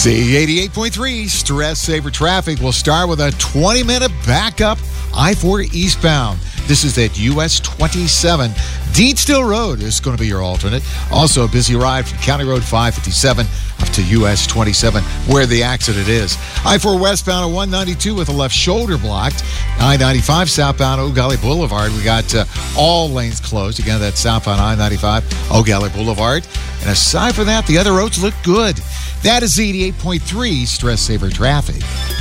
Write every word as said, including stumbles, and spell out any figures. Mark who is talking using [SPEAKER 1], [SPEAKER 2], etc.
[SPEAKER 1] C eighty-eight point three Stress Saver Traffic will start with a twenty-minute backup I four eastbound. This is at U S twenty-seven. Deedstill Road is going to be your alternate. Also a busy ride from County Road five fifty-seven up to U S twenty-seven, where the accident is. I four westbound at one ninety-two with a left shoulder blocked. I ninety-five southbound Eau Gallie Boulevard. We got uh, all lanes closed. Again, that's southbound I ninety-five, Eau Gallie Boulevard. And aside from that, the other roads look good. That is eighty-eight point three Stress Saver Traffic.